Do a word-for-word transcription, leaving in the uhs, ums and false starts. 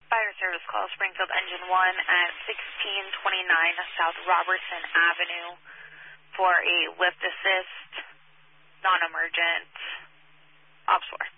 Fire service call, Springfield Engine one at sixteen twenty-nine South Robertson Avenue for a lift assist, non-emergent, ops four.